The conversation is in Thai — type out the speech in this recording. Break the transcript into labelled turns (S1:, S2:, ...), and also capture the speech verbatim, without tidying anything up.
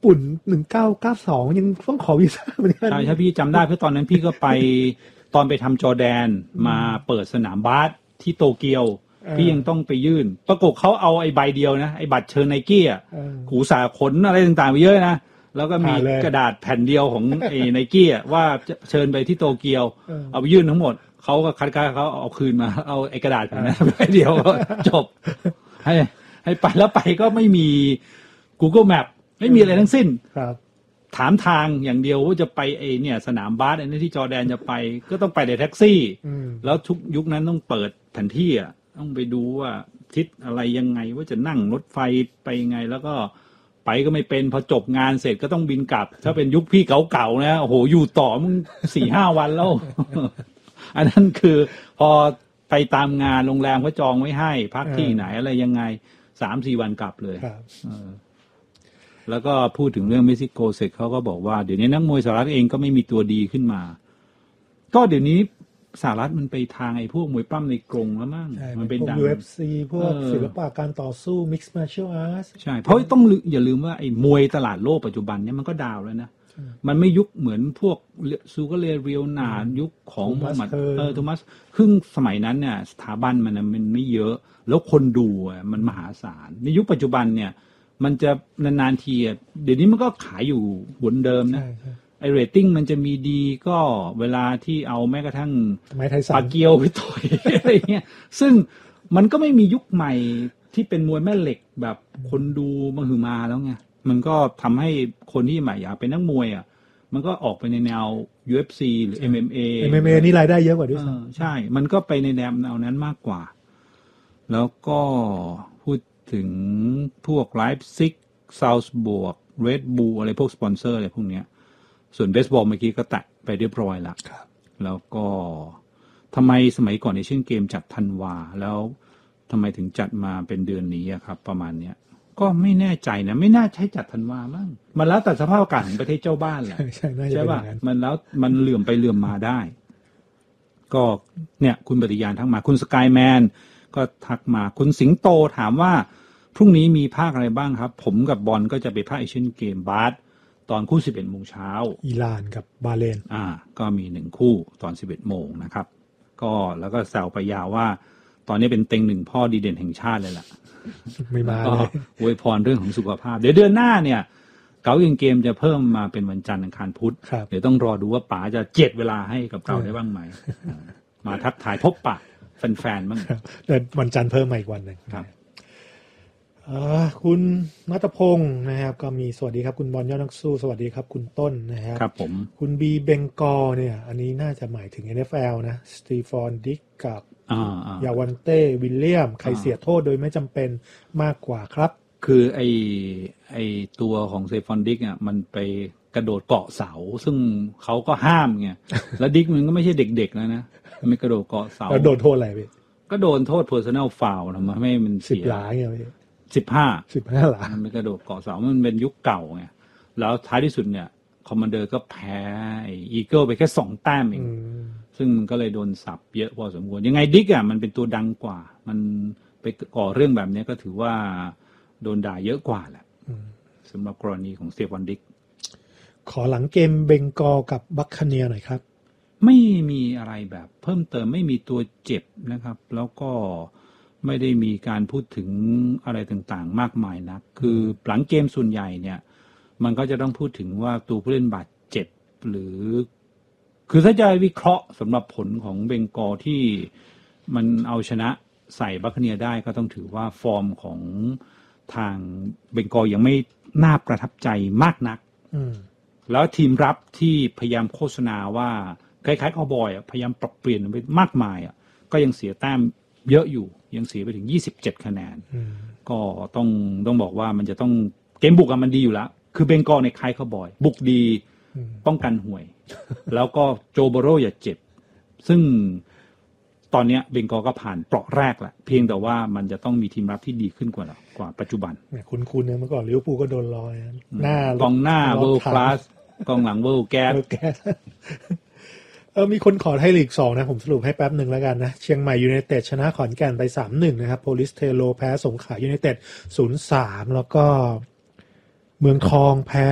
S1: ปุ่นหนึ่งเก้าเก้าสองยังต้องขอวีซ่าเหมือนกัน
S2: ใช่ใช่พี่จำได้เพราะตอนนั้นพี่ก็ไปตอนไปทำจอร์แดนมาเปิดสนามบาสที่โตเกียวพี่ยังต้องไปยื่นปรากฏเขาเอาไอ้ใบเดียวนะไอ้บัตรเชิญไนกี้อ่ะหูสาขนอะไรต่างๆไปเยอะนะแล้วก็มีกระดาษแผ่นเดียวของไอ้ไนกี้อ่ะว่าจะเชิญไปที่โตเกียวเอาไปยื่นทั้งหมดเขาก็คัดค้านเขาเอาคืนมาเอาไอ้กระดาษแผ่นนั้นใบเดียวจบให้ให้ไปแล้วไปก็ไม่มี Google Map ไม่มีอะไรทั้งสิ้น
S1: ครับ
S2: ถามทางอย่างเดียวว่าจะไปไอ้เนี่ยสนามบาสไอ้นี่ที่จอร์แดนจะไปก็ต้องไปในแท็กซี่แล้วทุกยุคนั้นต้องเปิดแผนที่อ่ะต้องไปดูว่าทิศอะไรยังไงว่าจะนั่งรถไฟไปยังไงแล้วก็ไปก็ไม่เป็นพอจบงานเสร็จก็ต้องบินกลับถ้าเป็นยุคพี่เก่าๆนะโอ้โหอยู่ต่อมึง สี่ห้า วันแล้ว อันนั้นคือพอไปตามงานโรงแรมก็จองไว้ให้พักที่ไหนอะไรยังไง สามสี่ วันกลับเลยแล้วก็พูดถึงเรื่องเม็กซิโกเสร็จเขาก็บอกว่าเดี๋ยวนี้นักมวยสหรัฐเองก็ไม่มีตัวดีขึ้นมาก็เดี๋ยวนี้สหรัฐมันไปทางไอ้พวกมวยปั้มในกรงแล้วมั้งมันเป็นดัง
S1: ยู เอฟ ซี พวกศิลปะการต่อสู้ Mixed Martial Arts
S2: ใช่เพราะต้องอย่าลืมว่าไอ้มวยตลาดโลกปัจจุบันเนี่ยมันก็ดาวแล้วนะมันไม่ยุคเหมือนพวกซูเกอร์เลเรียลนายุคของมูฮัมหมัดเออโทมัสครึ่งสมัยนั้นเนี่ยสถาบันมันมันไม่เยอะแล้วคนดูอ่ะมันมหาศาลในยุคปัจจุบันเนี่ยมันจะนานๆทีเดี๋ยวนี้มันก็ขายอยู่บนเดิมนะไอเรตติ้งมันจะมีดีก็เวลาที่เอาแม้กระทั่งปาเกียวไปต่อยอะไรเงี้ยซึ่งมันก็ไม่มียุคใหม่ที่เป็นมวยแม่เหล็กแบบคนดูมหึมาแล้วไงมันก็ทำให้คนที่ใหม่อยากเป็นนักมวยอ่ะมันก็ออกไปในแนว ยู เอฟ ซี หรือ เอ็ม เอ็ม เอ
S1: เอ็ม เอ็ม เอ นี่รายได้เยอะกว่าด้วยซ้ำ
S2: ใช่มันก็ไปในแนวแนวนั้นมากกว่าแล้วก็พูดถึงพวกไลฟ์ซิกซาวส์บวกเรดบูลอะไรพวกสปอนเซอร์อะไรพวกเนี้ยส่วนเบสบอลเมื่อกี้ก็แตะไปเรียบร้อยแล้วแล้วก็ทำไมสมัยก่อนในเช่นเกมจัดธันวาแล้วทำไมถึงจัดมาเป็นเดือนนี้ครับประมาณเนี้ยก็ไม่แน่ใจนะไม่น่าใช้จัดธันวามั้งมันแล้วแต่สภาพอากาศของประเทศเจ้าบ้านแหละใช่ใช่ป่ะมันแล้วมันเหลื่อมไปเหลื่อมมาได้ก็เนี่ยคุณปฏิญาณทักมาคุณสกายแมนก็ทักมาคุณสิงโตถามว่าพรุ่งนี้มีภาคอะไรบ้างครับผมกับบอลก็จะไปภาคเอเชียนเกมบาสตอนคู่ สิบเอ็ดโมงเช้า
S1: อิหร่านกับบาห์เรน
S2: อ่าก็มีหนึ่งคู่ตอน สิบเอ็ดโมงนะครับก็แล้วก็แซวไปยาวว่าตอนนี้เป็นเต็งหนึ่งพ่อดีเด่นแห่งชาติเลยล่ะ
S1: ไม่มาเลย
S2: อวยพรเรื่องของสุขภาพเดี๋ยวเดือนหน้าเนี่ยเก๋ายิงเกมจะเพิ่มมาเป็นวันจันทร์อังคารพุธเดี๋ยวต้องรอดูว่าป๋าจะเจ็ดเวลาให้กับเก๋าได้บ้างไหมมาทักทายพบปะแฟนๆบ้าง
S1: เดี๋ยววันจันทร์เพิ่มมาอีกวันหนึ่งครับคุณณัฐพงศ์นะครับก็มีสวัสดีครับคุณบอลยอดนักสู้สวัสดีครับคุณต้นนะครับ
S2: ครับผม
S1: คุณบีเบงกอเนี่ยอันนี้น่าจะหมายถึง เอ็น เอฟ แอล นะสตีฟอนดิกกับยาวันเต้วิลเลียมใครเสียโทษโดยไม่จำเป็นมากกว่าครับ
S2: คือไอไอตัวของเซฟอนดิกอ่ะมันไปกระโดดเกาะเสาซึ่งเขาก็ห้ามไงแล้วดิกมันก็ไม่ใช่เด็กๆแล้วนะมันกระโดดเกาะเสา
S1: แล้วโดนโทษอะไรพี่
S2: ก็โดนโทษ personal foul ทำมาให้มันเสีย
S1: สิบหลาไงพี่
S2: สิบห้า
S1: สิบห้าหลา
S2: มันกระโดดเกาะเสามันเป็นยุคเก่าไงแล้วท้ายที่สุดเนี่ยคอมมานเดอร์ก็แพ้อีเกิลไปแค่สองแต้มเองซึ่งก็เลยโดนสับเยอะพอสมควรยังไงดิกอ่ะมันเป็นตัวดังกว่ามันไปก่อเรื่องแบบนี้ก็ถือว่าโดนด่าเยอะกว่าแหละสำหรับกรณีของเซฟอนดิก
S1: ขอหลังเกมเบงกอลกับบัคคาเนียหน่อยครับ
S2: ไม่มีอะไรแบบเพิ่มเติมไม่มีตัวเจ็บนะครับแล้วก็ไม่ได้มีการพูดถึงอะไรต่างๆมากมายนักคือหลังเกมส่วนใหญ่เนี่ยมันก็จะต้องพูดถึงว่าตัวผู้เล่นบาดเจ็บหรือคือถ้าจะวิเคราะห์สำหรับผลของเบงกอลที่มันเอาชนะใส่บัคคาเนียได้ก็ต้องถือว่าฟอร์มของทางเบงกอลยังไม่น่าประทับใจมากนักแล้วทีมรับที่พยายามโฆษณาว่าคล้ายๆคาวบอยอ่ะพยายามปรับเปลี่ยนไปมากมายอ่ะก็ยังเสียแต้มเยอะอยู่ยังเสียไปถึงยี่สิบเจ็ดคะแนนก็ต้องต้องบอกว่ามันจะต้องเกมบุกอะมันดีอยู่แล้วคือเบงกอลในคล้ายคาวบอยบุกดีป้องกันห่วยแล้วก็โจโบโรอย่าเจ็บซึ่งตอนนี้เบงกอลก็ผ่านเปราะแรกแหละเพียงแต่ว่ามันจะต้องมีทีมรับที่ดีขึ้นกว่ากว่าปัจจุบัน
S1: เนี่ยคุณๆเนี่ยเมื่อก่อนลิเวอร์พูลก็โดนลอยหน้าก
S2: องหน้าเวิลด์คลาสกองหลังเวิลด์แก๊ส
S1: เออมีคนขอให้ลีกสองนะผมสรุปให้แป๊บหนึ่งแล้วกันนะเชียงใหม่ยูไนเต็ดชนะขอนแก่นไป สามหนึ่ง นะครับโพลิสเทโลแพ้สงขลายูไนเต็ด ศูนย์สาม แล้วก็เมืองทองแพ้